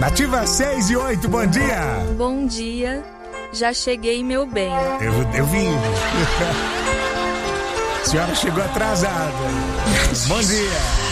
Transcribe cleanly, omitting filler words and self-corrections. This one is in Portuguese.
Nativa 6 e 8, bom dia. Bom dia, já cheguei, meu bem. Eu vim. A senhora chegou atrasada. Bom dia.